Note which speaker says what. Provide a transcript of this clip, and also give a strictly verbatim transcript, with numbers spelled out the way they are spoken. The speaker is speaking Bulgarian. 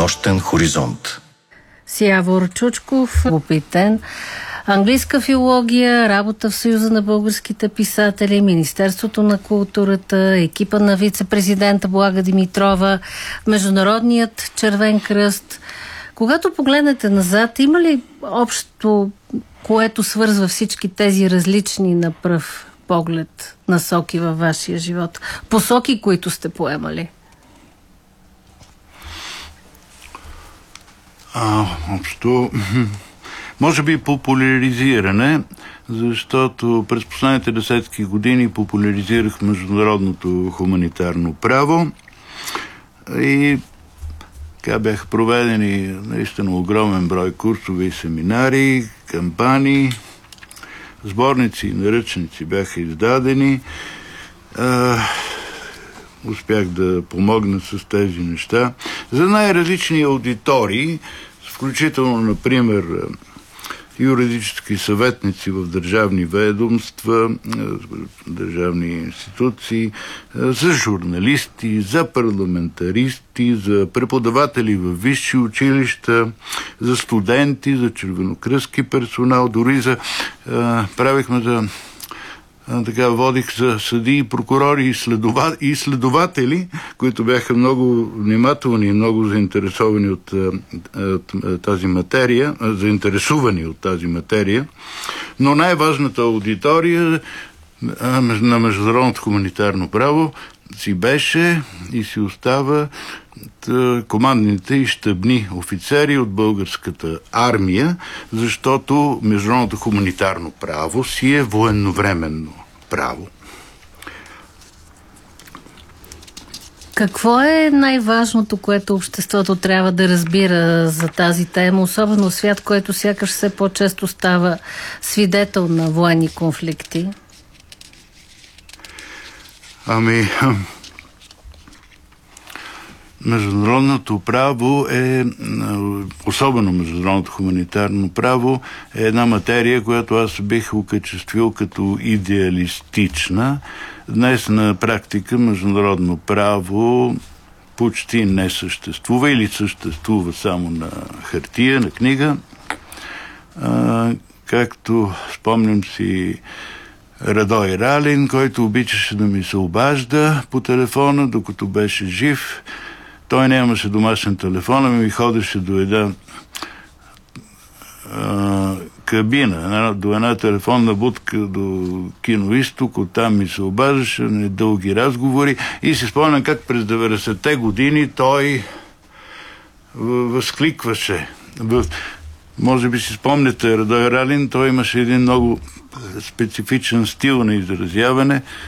Speaker 1: нощен хоризонт.
Speaker 2: С Явор Чучков, опитен. Английска филология, работа в Съюза на българските писатели, Министерството на културата, екипа на вице-президента Блага Димитрова, Международният червен кръст. Когато погледнете назад, има ли общо, което свързва всички тези различни на пръв поглед насоки във вашия живот? Посоки, които сте поемали?
Speaker 3: А, общо... Може би популяризиране, защото през последните десетки години популяризирах международното хуманитарно право и така бяха проведени наистина огромен брой курсове и семинари, кампании, сборници и наръчници бяха издадени. А, успях да помогна с тези неща за най-различни аудитории, включително, например, юридически съветници в държавни ведомства, държавни институции, за журналисти, за парламентаристи, за преподаватели в висши училища, за студенти, за червенокръстски персонал, дори за правихме за така водих за съдии, прокурори и, следова, и следователи, които бяха много внимателни и много заинтересовани от, от, от тази материя, заинтересувани от тази материя. Но най-важната аудитория на международното хуманитарно право си беше и си остава командните и щабни офицери от българската армия, защото международното хуманитарно право си е военновременно право.
Speaker 2: Какво е най-важното, което обществото трябва да разбира за тази тема, особено свят, който сякаш все по-често става свидетел на военни конфликти?
Speaker 3: Ами... Международното право е, особено международното хуманитарно право, е една материя, която аз бих окачествил като идеалистична. Днес на практика международно право почти не съществува или съществува само на хартия, на книга. А, както спомням си Радой Ралин, който обичаше да ми се обажда по телефона, докато беше жив. Той нямаше домашен телефон, ами ми ходеше до една а, кабина, до една телефонна будка до Кино Изток, оттам ми се обаждаше, дълги разговори и си спомням как през деветдесетте години той възкликваше. Може би си спомняте Радой Ралин, той имаше един много специфичен стил на изразяване.